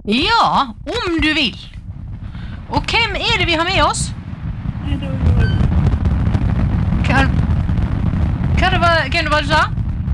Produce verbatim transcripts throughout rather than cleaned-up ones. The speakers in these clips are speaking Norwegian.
Ja, om du vil. Og hvem er det vi har med oss? Hva, hva det var, hvem det var du sa?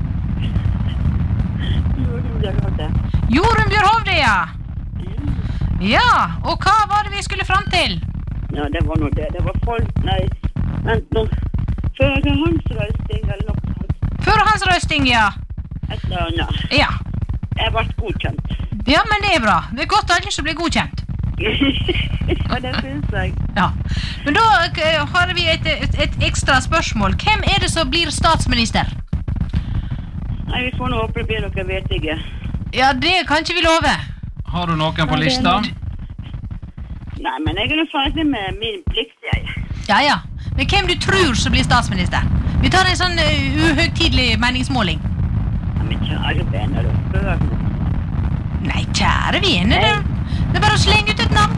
Jorunn Bjørhovde. Jorunn Bjørhovde, ja. Ja, og hva var det vi skulle frem til? Ja, det var noe det. Det var folk, nei, vent nå. Førehandsrøsting eller noe sånt. Førehandsrøsting, ja. Et eller annet. Ja. Jeg ble godkjent. Ja, men det er bra. Det er godt alle som blir godkjent. Ja, det synes jeg. Ja. Men da eh, har vi et, et, et ekstra spørsmål. Hvem er det som blir statsminister? Nei, vi får nå håpe det blir noe vet ikke. Ja, det kan ikke vi love. Har du noen på lista? Nei, men jeg er nå ferdig med min plikt, jeg. Ja, ja. Men hvem du tror som blir statsminister? Vi tar en sånn uh, uhøytidelig meningsmåling. Ja, men kjære venner, du spør nå. Nei, kjære venner, det, det er bare å slenge ut et navn.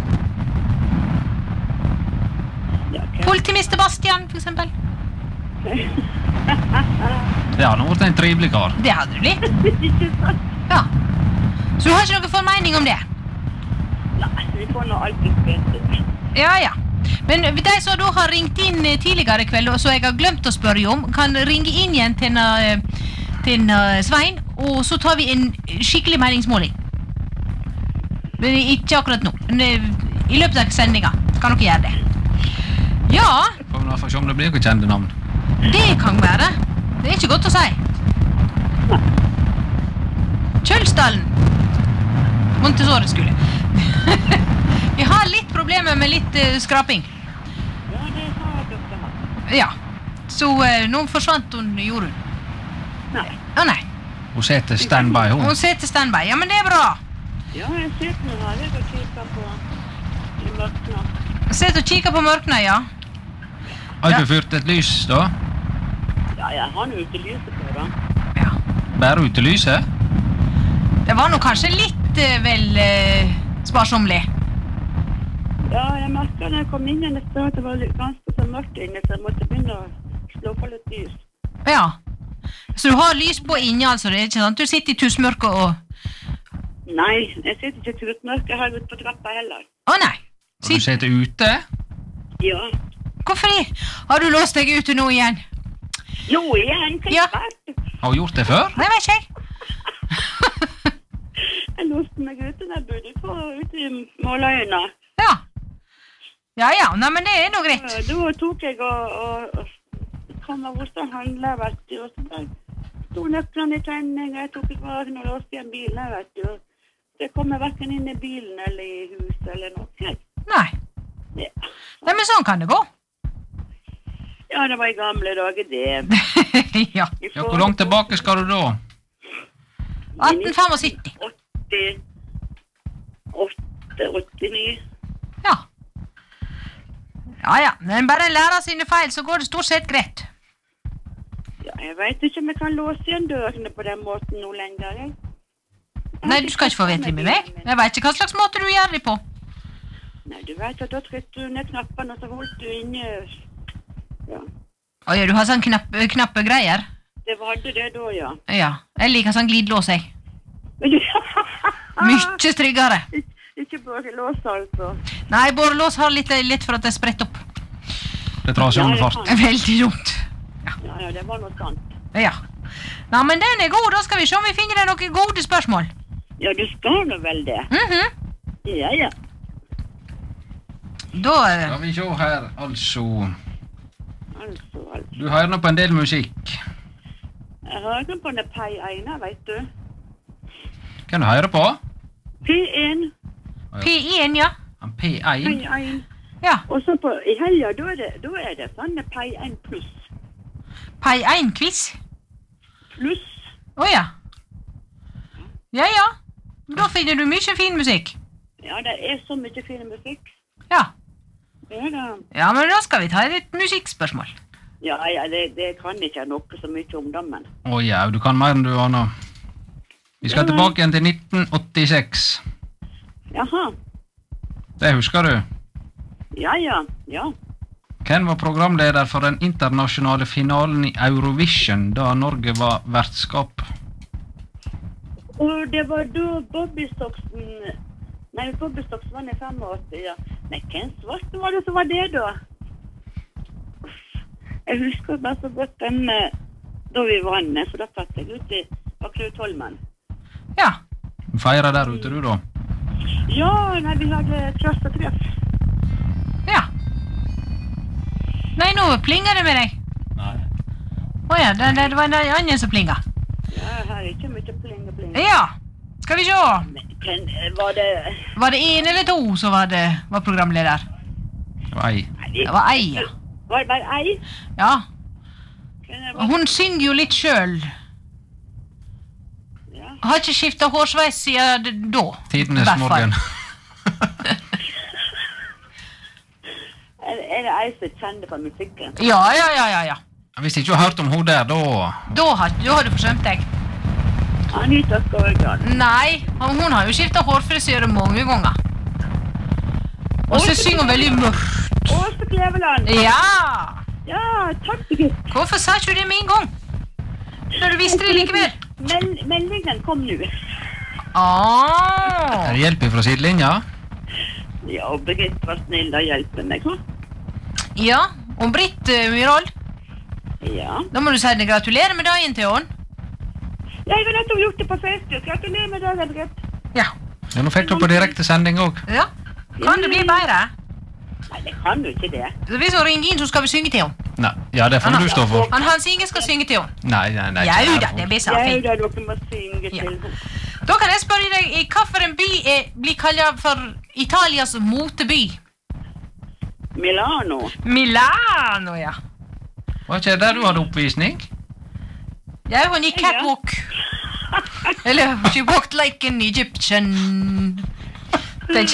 Ja, okay. Politimister Bastian, for eksempel. Ja, nå ble det en trivelig kar. Det hadde det blitt. Ikke sant? Ja. Så du har ikke noe formening om det? Nei, vi får nå alltid vite. Ja, ja. Men de som da har ringt inn tidligere i kveld, og så jeg har glemt å spørre om, kan ringe inn igjen til, en, til en Svein, og så tar vi en skikkelig meningsmåling. Men ikke akkurat nå. Men i løpet av sendinga kan dere gjøre det. Ja. Får vi nå få se om det blir noen kjente navn. Det kan være. Det er ikke godt å si. Kjølsdalen. Montessori-skole. Vi har litt problemer med litt uh, skraping. Ja, det har dere hatt. Ja. Så uh, nå forsvant hun Jorunn. Nei. Å nei. Hun setter standby, hun. Hun sitter standby. Ja, men det er bra. Ja, jeg sitter nå her. Jeg har kikket på i mørkene. Sitter og kikker på mørkene, ja. Har Ja. du fyrt et lys, da? Ja, jeg har nå ute lyset på, da. Ja. Bare ute lyset? Det var nå kanskje litt uh, vel uh, sparsomlig. Ja, jeg merket når jeg kom inn igjen, at det var ganske så mørkt inne, så jeg måtte begynne å slå på litt lys. Ja. Så du har lys på inne, altså. Det er ikke sant? Du sitter i tussmørket og... Nei, jeg sitter ikke til utmørket, jeg har gått på trappa heller. Å nei. Og du sitter ute? Ja. Hvorfor det? Har du låst deg ute nå igjen? Nå igjen, hva Ja. er det? Har hun gjort det før? Nei, vet ikke jeg. Jeg låste meg ute der bodde på ute i Måløyene. Ja. Ja, ja. Nei, men det er nå greit. Ja, da tok jeg og, og, og kom av hos en handler, vet du, og så bare stod nøklene i tenning, jeg tok i vagen og låste igjen bilen, vet du. Så jeg kom hverken inn i bilen eller i huset eller noe. Ja. Nei. Ja. Nei, men sånn kan det gå. Ja, det var i gamle dager, det. Ja. Ja, hvor langt tilbake skal du da? atten syttifem. åtti, åtte, åttini. Ja. Ja, ja. Men bare lærer sine feil, så går det stort sett greit. Ja, jeg vet ikke om jeg kan låse igjen dørene på den måten nå lenger, jeg. Nei, du skal ikke få vite med meg. Jeg vet ikke hva slags måte du gjør det på. Nei, du vet at da trykte du ned knappene, og så holdt du inne. Ja. Å ja, du har sånn knapp, knappe greier? Det var det da, ja. Ja. Jeg liker sånn glidelås, jeg. Mykje tryggere. Ikke bare lås, altså. Nei, borrelås har litt, litt for at det er spredt opp. Det drar seg Ja, under det fart. kan. Veldig dumt. Ja, ja, det var noe sant. Ja. Nei, men den er god. Da skal vi se om vi finner deg noen gode spørsmål. Ja, du skal nå vel det. Mhm. Ja, ja. Da... eh, Skal vi se her, altså. Altså, altså. Du hører nå på en del musikk. Jeg hørte på den P én, vet du. Kan du høre på? P én, P én, ja. Han P P én. én. Ja. Og så på, i helga, da er det, da er det sånn P én pluss. P én-quiz. Pluss. Å ja. Ja, ja. Da finner du mye fin musikk. Ja, det er så mye fin musikk. Ja. Ja, da. Ja, men da skal vi ta et musikkspørsmål. Ja, ja, det, det kan ikke noe så mye om det, men. Å ja, du kan mer enn du aner. Vi skal Ja. tilbake igjen til nitten åttiseks. Jaha. Det husker du? Ja, ja, ja. Hvem var programleder for den internasjonale finalen i Eurovision da Norge var vertskap? Og det var da Bobby Stockton Nei, vi får besøk som var i åttifem, ja. Nei, hvem svart var det som var det da? Jeg husker bare så godt den da vi vann, for da tatt jeg ut i Knut Holmen. Ja. Feira der ute, du da? Ja, nei, vi hadde klassetreff. Ja. Nei, nå plinger det med deg. Nei. Åja, det, det var en annen som plinga. Ja, her er ikke mye pling og pling. Ja, skal vi se. Men var det... Var det en eller to som var, det, var programleder? Det var ei. Det var ei, ja. Var det bare ei? Ja. Var... Hun synger jo litt selv. Ja. Har ikke skiftet hårsveis siden da. Tidenes morgen. Er, er det ei som kjenner på musikken? Ja, ja, ja, ja, ja. Hvis ikke du har hørt om hun der, da... Da har, da har du forsømt deg. Anita Skovgard. Nei, hun har jo skiftet hårfrisyre mange ganger. Og så synger hun veldig mørkt. Åse Kleveland. Ja! Ja, takk Birgit. Hvorfor sa ikke du det med en gang? Når du visste det likevel. Mel meldingen kom nu. Ah. Er det hjelp fra sidelinja? Ja, og Birgit var snill og hjelpe meg, hva? Ja, og Britt uh, Myhrvold. Ja. Da må du si gratulerer med dagen til henne. Ja, jeg har nettopp gjort det på Facebook. Gratulerer med dagen, Birgit. Ja. Ja, nå fikk du på direkte sending også. Ja. Kan det bli bedre? Nei, det kan du ikke det. Så hvis hun ringer inn, så skal vi synge til henne. Nei, ja, det får Han- du stå for. Han Hans Inge skal synge til henne. Nei, nei, nei. Ja, ikke da, her. det blir så Ja, fint. da, dere må synge Ja. til. Da kan jeg spørre deg, i hvilken by er, blir kallet for Italias moteby? Milano. Milano, ja. Var ikke det der du hadde oppvisning? Ja, hun gikk catwalk. Eller, she walked like an Egyptian. Tenk.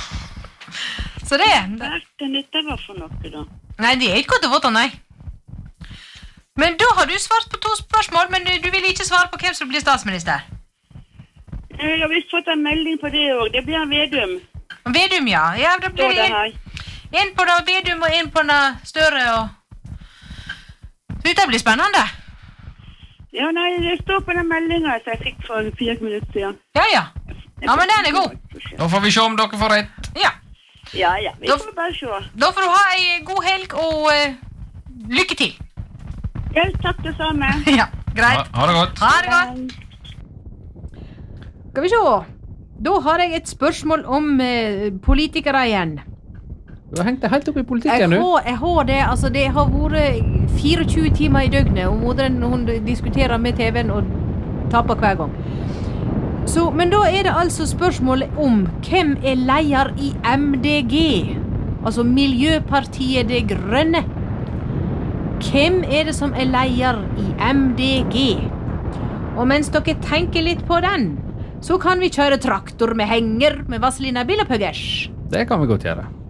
Så det, det. Hva er det dette var for noe, da? Nei, det er ikke godt å vite, nei. Men da har du svart på to spørsmål, men du vil ikke svare på hvem som blir statsminister. Jeg har visst fått en melding på det også. Det blir en Vedum. Vedum, ja. Ja, da blir Står det det her. en på da Vedum og en på da Støre og... Dette blir spennende. Ja, nei, det står på den meldingen som jeg fikk for fire minutter siden. Ja, ja. Ja, men den er god. Da får vi se om dere får rett. Ja. Ja, ja, vi Da- får bare se. Da får du ha en god helg og uh, lykke til. Ja, takk det samme. Ja, Ha, greit. ha det godt. Ha det godt. Skal vi se. Da har jeg et spørsmål om uh, politikere igjen. Du har hengt deg helt opp i Jeg politikken, du. har, jeg har det, altså det har vært fireogtjue timer i døgnet, og moderen hun diskuterer med T V-en og taper hver gang. Så, men da er det altså spørsmålet om hvem er leder i M D G, altså Miljøpartiet Det Grønne. Hvem er det som er leder i M D G? Og mens dere tenker litt på den, så kan vi kjøre traktor med henger med Vazelina Bilopphøggers. Det kan vi godt gjøre.